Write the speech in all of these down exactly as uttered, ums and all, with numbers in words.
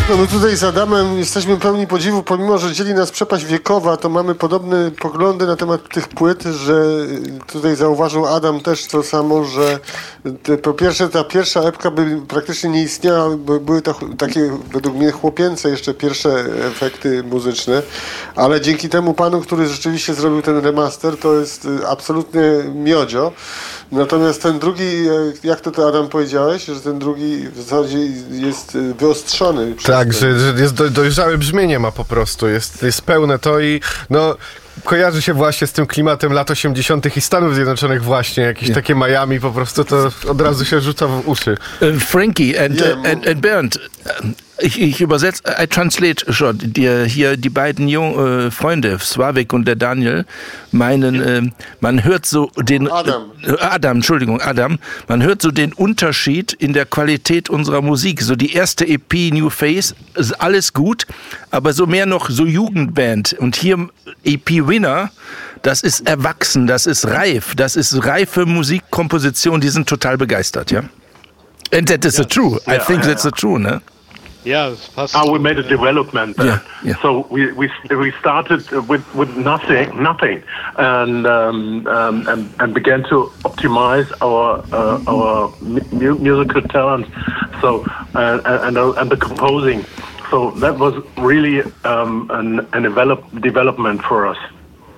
No my tutaj z Adamem jesteśmy pełni podziwu, pomimo że dzieli nas przepaść wiekowa, to mamy podobne poglądy na temat tych płyt, że tutaj zauważył Adam też to samo, że te, po pierwsze ta pierwsza epka by praktycznie nie istniała, bo były to takie według mnie chłopięce jeszcze pierwsze efekty muzyczne, ale dzięki temu panu, który rzeczywiście zrobił ten remaster, to jest absolutnie miodzio. Natomiast ten drugi, jak to ty Adam powiedziałeś, że ten drugi w zasadzie jest wyostrzony. Tak, że, że jest do, dojrzałe brzmienie ma po prostu, jest, jest pełne to i no kojarzy się właśnie z tym klimatem lat osiemdziesiątych i Stanów Zjednoczonych właśnie, jakieś yeah. takie Miami po prostu, to od razu się rzuca w uszy. Uh, Frankie and, yeah. uh, and, and Bernd, ich, ich übersetze, I translate schon, die, hier die beiden jungen uh, Freunde, Sławek und der Daniel, meinen, uh, man hört so den... Adam. Uh, Adam, Entschuldigung, Adam, man hört so den Unterschied in der Qualität unserer Musik. So die erste E P, New Face, ist alles gut, aber so mehr noch so Jugendband. Und hier E P Winner, das ist erwachsen, das ist reif, das ist reife Musikkomposition, die sind total begeistert, ja? And that is yeah. the true. Yeah, I think yeah. that's the true, ne? Yeah, it's possible. Oh, we made a development there. Yeah, yeah. So we, we we started with, with nothing, nothing, and um, um, and and began to optimize our uh, our mu- musical talent. So uh, and uh, and the composing. So that was really um, an, an develop, development for us.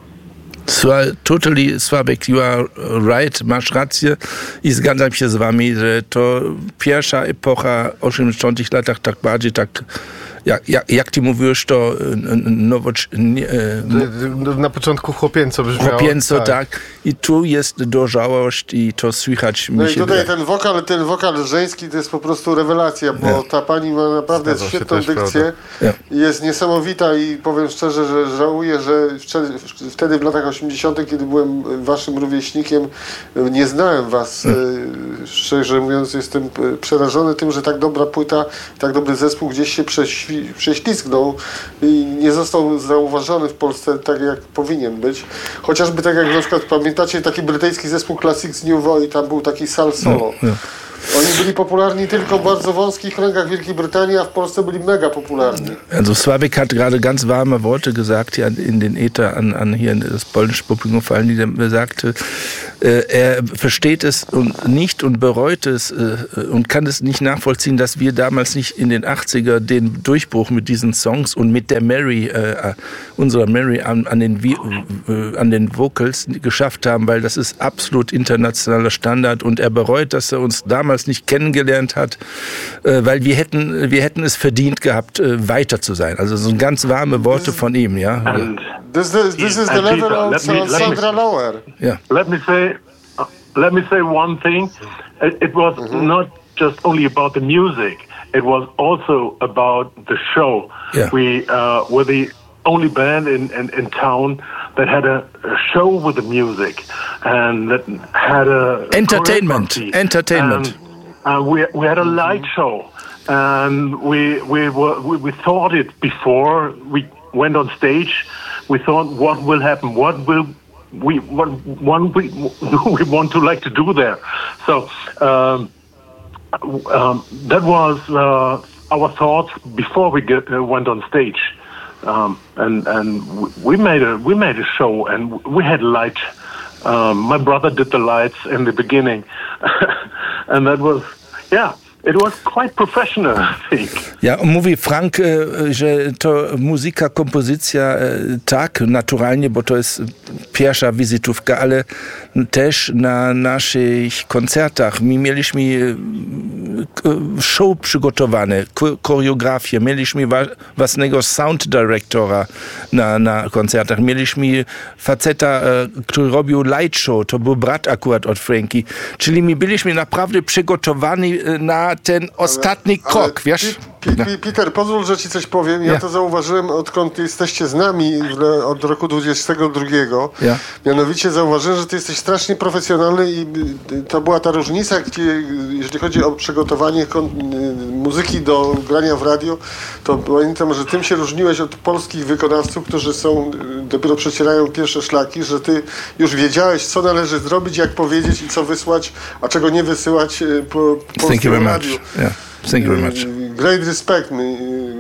Totally, Sławek, you are right, masz rację i zgadzam się z wami, że to pierwsza epocha w osiemdziesiątych latach tak bardziej tak, jak, jak, jak ty mówisz, to nowocz... Na początku chłopięco brzmiało. Chłopięco, tak. tak. I tu jest dojrzałość i to słychać. No mi i się tutaj wydaje. ten wokal, ten wokal żeński to jest po prostu rewelacja, bo ja. ta pani ma naprawdę Zgadzam świetną też, dykcję ja. i jest niesamowita i powiem szczerze, że żałuję, że wtedy w latach osiemdziesiątych, kiedy byłem waszym rówieśnikiem, nie znałem was. Ja. Szczerze mówiąc, jestem przerażony tym, że tak dobra płyta, tak dobry zespół gdzieś się prześwi- prześlizgnął i nie został zauważony w Polsce tak, jak powinien być. Chociażby tak jak na przykład pamiętacie taki brytyjski zespół Classics New Void, tam był taki Sal Solo. No, no. Oni byli popularni tylko w bardzo wąskich kręgach Wielkiej Brytanii, a w Polsce byli mega popularni. Also Sławek hat gerade ganz warme Worte gesagt hier in den Äther an, an hier das polnische Publikum, vor allem, die er sagte, er versteht es und nicht und bereut es und kann es nicht nachvollziehen, dass wir damals nicht in den achtziger den Durchbruch mit diesen Songs und mit der Mary, äh, unserer Mary an, an, den, äh, an den Vocals geschafft haben, weil das ist absolut internationaler Standard und er bereut, dass er uns damals nicht kennengelernt hat, äh, weil wir hätten, wir hätten es verdient gehabt, äh, weiter zu sein. Also so ganz warme Worte von ihm, ja. And this, this, this is the level of me, Sandra Lauer. Yeah. Let me say, uh, let me say one thing. It, it was mm-hmm. not just only about the music. It was also about the show. Yeah. We uh, were the only band in, in, in town that had a, a show with the music and that had a entertainment. Entertainment. And, uh, we we had a light show, and we we were we, we thought it before we went on stage. We thought, what will happen? What will we what one we we want to like to do there? So um, um, that was uh, our thoughts before we get, uh, went on stage. Um, and and we made a we made a show, and we had light. Um, my brother did the lights in the beginning, and that was yeah. It was quite professional, I think. Ja, mówi Frank, że to muzyka, kompozycja tak, naturalnie, bo to jest pierwsza wizytówka, ale też na naszych koncertach my mieliśmy show przygotowane, choreografię, mieliśmy własnego sound directora na, na koncertach, mieliśmy faceta, który robił light show, to był brat akurat od Frankie, czyli my byliśmy naprawdę przygotowani na ten ostatni ale, krok, ale wiesz? Pi, pi, Peter, pozwól, że ci coś powiem. Ja yeah. to zauważyłem, odkąd jesteście z nami od roku dwudziestego drugiego. Yeah. Mianowicie zauważyłem, że ty jesteś strasznie profesjonalny i to była ta różnica, gdzie, jeżeli chodzi o przygotowanie muzyki do grania w radio, to pamiętam, że tym się różniłeś od polskich wykonawców, którzy są, dopiero przecierają pierwsze szlaki, że ty już wiedziałeś, co należy zrobić, jak powiedzieć i co wysłać, a czego nie wysyłać po polskim radiu. Yeah. Thank you very much. Great respect,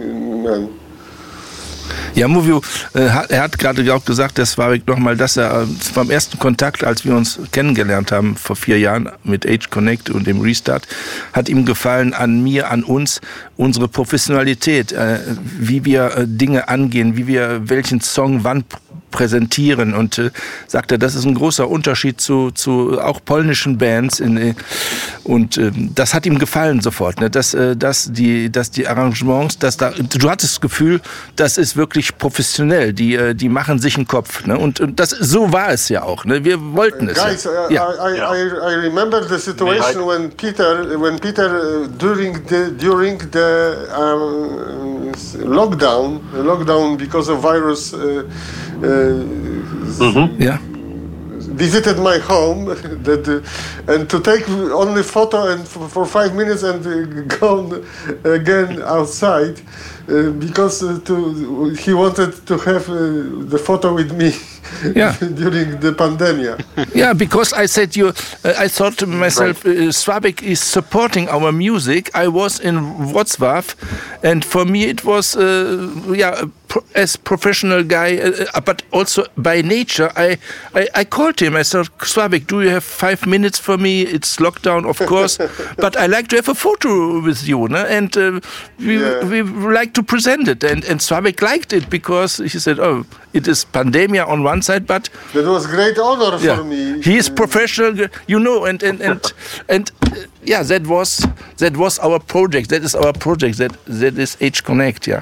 man. Ja, mówił, er hat gerade auch gesagt, der Sławek nochmal, dass er beim ersten Kontakt, als wir uns kennengelernt haben, vor vier Jahren mit Age Connect und dem Restart, hat ihm gefallen an mir, an uns, unsere Professionalität, wie wir Dinge angehen, wie wir welchen Song wann präsentieren und äh, sagt er, das ist ein großer Unterschied zu, zu auch polnischen Bands in, äh, und äh, das hat ihm gefallen sofort, ne? dass, äh, dass, die, dass die Arrangements, dass da, du hattest das Gefühl, das ist wirklich professionell, die, äh, die machen sich einen Kopf, ne? und, und das, so war es ja auch, ne? Wir wollten es. Guys, ja. uh, ja. I, I, I remember the situation when Peter, when Peter uh, during the during the um, lockdown, lockdown because of virus. Uh, uh, Mm-hmm. Yeah. Visited my home that, uh, and to take only photo and for, for five minutes and uh, gone again outside uh, because uh, to, he wanted to have uh, the photo with me. Yeah. During the pandemic. Yeah, because I said you, uh, I thought to myself, right. uh, Sławek is supporting our music. I was in Wrocław, and for me it was, uh, yeah, pro- as professional guy, uh, but also by nature. I, I, I called him. I said, Sławek, do you have five minutes for me? It's lockdown, of course, but I like to have a photo with you, no? and uh, we yeah. we like to present it. And and Sławek liked it because he said, oh, it is pandemia on one side, but that was great honor yeah, for me. He is professional, you know, and and and and uh, yeah, that was that was our project. That is our project. That that is Age Connect. Yeah.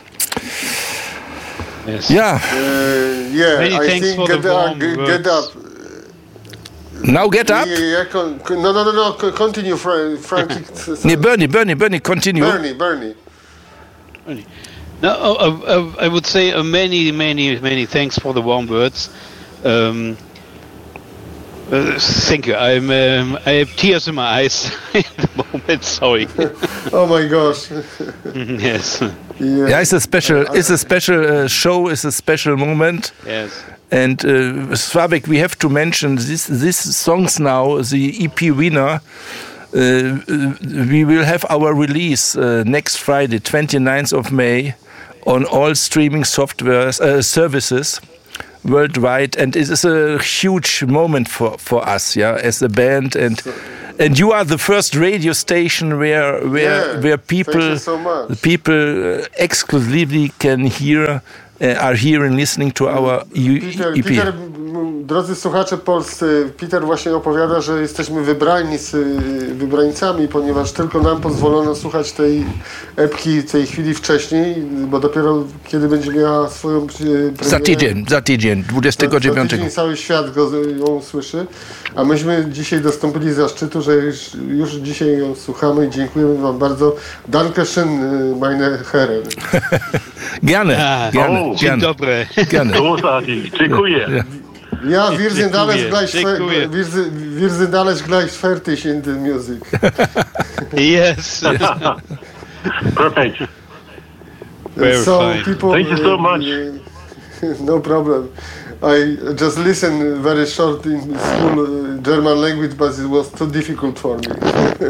Yes. Yeah. Uh, yeah. Many I thanks think for get, the uh, warm g- words. get up. Now get up. Yeah, yeah, con- con- no, no, no, no. C- continue, Fra- Frankie. Nee, Bernie, Bernie, Bernie, continue. Bernie, Bernie. Bernie. No, I, I, I would say uh, many, many, many thanks for the warm words. Um, uh, thank you. I'm, um, I have tears in my eyes at the moment. Sorry. Oh my gosh. Yes. Yeah. Yeah, it's a special, it's a special uh, show. It's a special moment. Yes. And uh, Sławek, we have to mention this. These songs now, the E P winner. Uh, we will have our release uh, next Friday, twenty-ninth of May, on all streaming software uh, services worldwide, and it is a huge moment for, for us, yeah, as a band, and and you are the first radio station where where yeah, where people so people uh, exclusively can hear. Uh, are here and listening to our Peter, E P. Peter, drodzy słuchacze polscy, Peter właśnie opowiada, że jesteśmy wybrani z wybrańcami, ponieważ tylko nam pozwolono słuchać tej epki tej chwili wcześniej, bo dopiero kiedy będzie miała swoją premierę. Za tydzień, za tydzień, dwudziestego dziewiątego. Za tydzień cały świat go, ją usłyszy, a myśmy dzisiaj dostąpili zaszczytu, że już, już dzisiaj ją słuchamy i dziękujemy wam bardzo. Danke schön, meine Herren. Gerne, Ah, gerne, oh, dzień gerne. dobry. Gerne. Großartig. Dziękuję. Ja. Ja, wir sind alles gleich, Dziękuję. wir, wir sind alles gleich fertig in the music. Yes. Perfect. Very so fine. people, Thank you so much. Uh, no problem. I just listened very short in school uh, German language, but it was too difficult for me.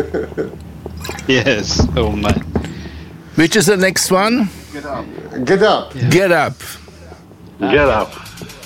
Yes. Oh man. Which is the next one? Get up. Get up. Get up.